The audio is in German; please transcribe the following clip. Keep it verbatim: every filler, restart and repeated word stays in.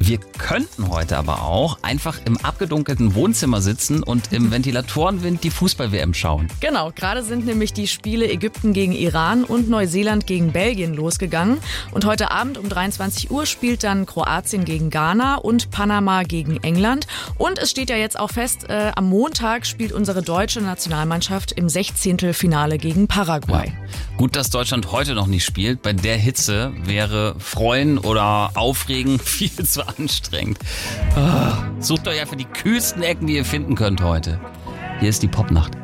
Wir könnten heute aber auch einfach im abgedunkelten Wohnzimmer sitzen und im Ventilatorenwind die Fußball-W M schauen. Genau, gerade sind nämlich die Spiele Ägypten gegen Iran und Neuseeland gegen Belgien losgegangen. Und heute Abend um dreiundzwanzig Uhr spielt dann Kroatien gegen Ghana und Panama gegen England. Und es steht ja jetzt auch fest, äh, am Montag spielt unsere deutsche Nationalmannschaft im Sechzehntelfinale gegen Paraguay. Ja. Gut, dass Deutschland heute noch nicht spielt. Bei der Hitze wäre Freuen oder Aufregen viel zu anstrengend. Oh, sucht euch einfach die kühlsten Ecken, die ihr finden könnt heute. Hier ist die Popnacht.